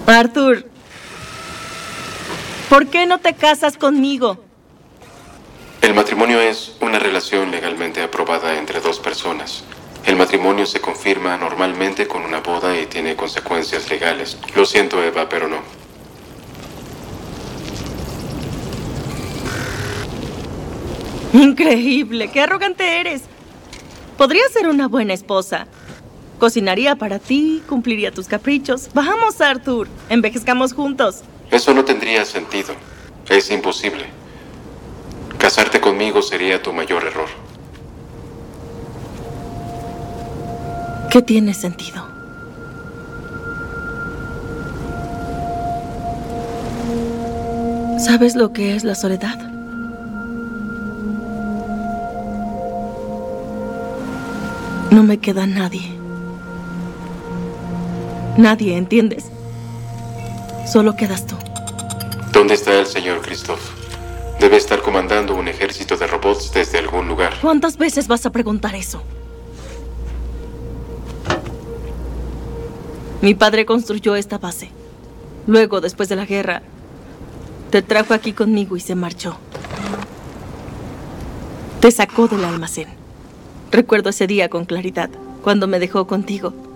Arthur, ¿por qué no te casas conmigo? El matrimonio es una relación legalmente aprobada entre dos personas. El matrimonio se confirma normalmente con una boda y tiene consecuencias legales. Lo siento, Eva, pero no. Increíble, qué arrogante eres. Podría ser una buena esposa. Cocinaría para ti, cumpliría tus caprichos. Vamos, Arthur, envejezcamos juntos. Eso no tendría sentido. Es imposible. Casarte conmigo sería tu mayor error. ¿Qué tiene sentido? ¿Sabes lo que es la soledad? No me queda nadie. Nadie, ¿entiendes? Solo quedas tú. ¿Dónde está el señor Christoph? Debe estar comandando un ejército de robots desde algún lugar. ¿Cuántas veces vas a preguntar eso? Mi padre construyó esta base. Luego, después de la guerra, te trajo aquí conmigo y se marchó. Te sacó del almacén. Recuerdo ese día con claridad, cuando me dejó contigo.